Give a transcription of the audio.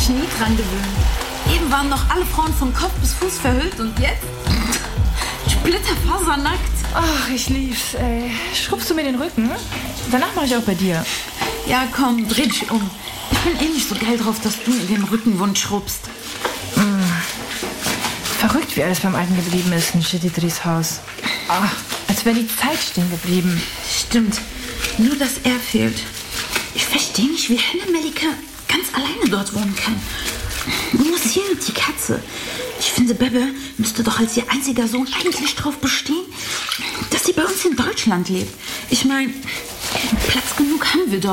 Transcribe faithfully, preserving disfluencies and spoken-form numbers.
nie dran gewöhnen. Eben waren noch alle Frauen von Kopf bis Fuß verhüllt und jetzt? Splitterfasernackt. Ach, ich lieb's, ey. Schrubbst du mir den Rücken? Danach mache ich auch bei dir. Ja, komm, dreh dich um. Ich bin eh nicht so geil drauf, dass du mir den Rückenwund schrubbst. Mm. Verrückt, wie alles beim Alten geblieben ist in Chitidris Haus. Ach, als wäre die Zeit stehen geblieben. Stimmt, nur dass er fehlt. Ich verstehe nicht, wie Henne Melike ganz alleine dort wohnen kann. Nur Sil, die Katze. Ich finde, Bebe müsste doch als ihr einziger Sohn eigentlich darauf bestehen, dass sie bei uns in Deutschland lebt. Ich meine, Platz genug haben wir dort.